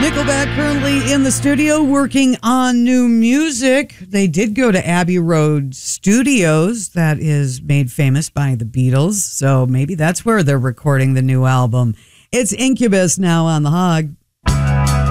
Nickelback currently in the studio working on new music. They did go to Abbey Road Studios, that is made famous by the Beatles. So maybe that's where they're recording the new album. It's Incubus now on The Hog.